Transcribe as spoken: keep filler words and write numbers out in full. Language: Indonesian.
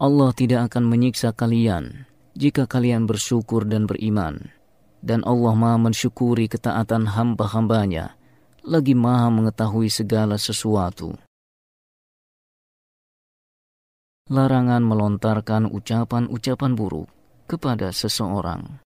Allah tidak akan menyiksa kalian jika kalian bersyukur dan beriman. Dan Allah Maha mensyukuri ketaatan hamba-hambanya, lagi Maha mengetahui segala sesuatu. Larangan melontarkan ucapan-ucapan buruk kepada seseorang.